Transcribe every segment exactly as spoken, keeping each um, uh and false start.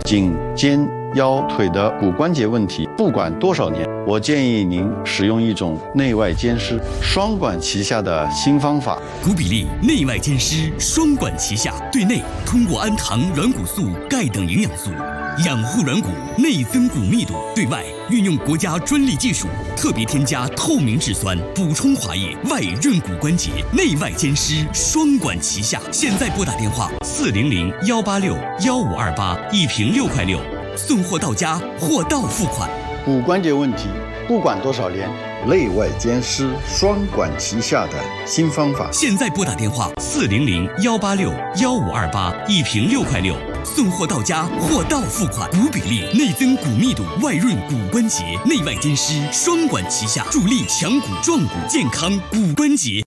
颈、肩、腰、腿的骨关节问题，不管多少年，我建议您使用一种内外兼施、双管齐下的新方法。 骨比利内外兼施，双管齐下，对内通过氨糖、软骨素、钙等营养素养护软骨，内增骨密度；对外运用国家专利技术，特别添加透明质酸，补充滑液，外润骨关节，内外兼施，双管齐下。现在拨打电话四零零幺八六幺五二八，一瓶六块六，送货到家，货到付款。 骨关节问题，不管多少年， 内外兼施，双管齐下的新方法。 现在拨打电话四零零幺八六幺五二八，一瓶六块六，送货到家，货到付款。骨比利内增骨密度，外润骨关节，内外兼施，双管齐下，助力强骨壮骨，健康骨关节。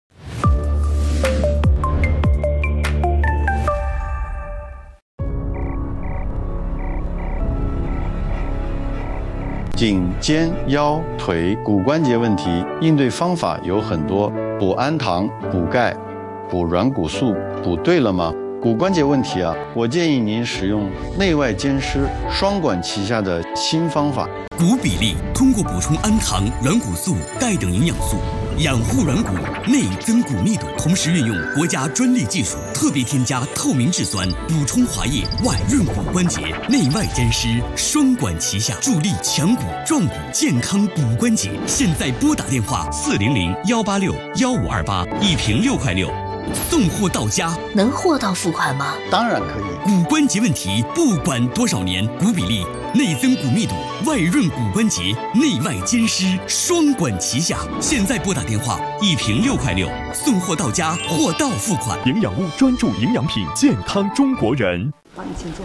颈、肩、腰、腿骨关节问题，应对方法有很多，补氨糖、补钙、补软骨素，补对了吗？骨关节问题啊，我建议您使用内外兼施、双管齐下的新方法。 骨比利通过补充氨糖、软骨素、钙等营养素，养护软骨，内增骨密度，同时运用国家专利技术，特别添加透明质酸，补充滑液，外润骨关节，内外兼施，双管齐下，助力强骨壮骨，健康骨关节。现在拨打电话四零零幺八六幺五二八，一瓶六块六，送货到家。 能货到付款吗？ 当然可以。 骨关节问题，不管多少年，骨比利内增骨密度，外润骨关节，内外兼施，双管齐下。现在拨打电话，一瓶六块六，送货到家，货到付款。 营养屋专注营养品，健康中国人。 帮你请坐。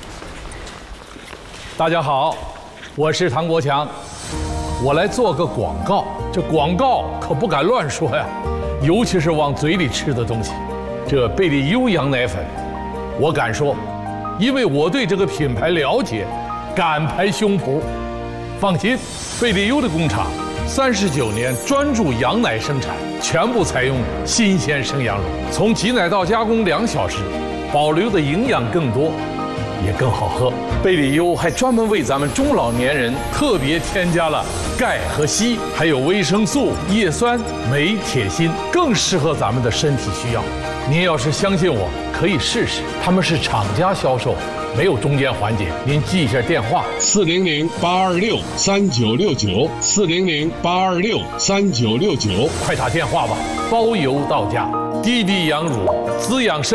大家好，我是唐国强，我来做个广告。这广告可不敢乱说呀，尤其是往嘴里吃的东西。这贝利优羊奶粉，我敢说，因为我对这个品牌了解，敢拍胸脯。放心，贝利优的工厂三十九年专注羊奶生产，全部采用新鲜生羊乳，从挤奶到加工两小时，保留的营养更多，也更好喝。贝利优还专门为咱们中老年人特别添加了钙和硒，还有维生素、叶酸、镁、铁、锌，更适合咱们的身体需要。您要是相信我，可以试试。他们是厂家销售，没有中间环节。您记一下电话：四零零八二六三九六九，四零零八二六三九六九，快打电话吧，包邮到家。滴滴羊乳，滋养生。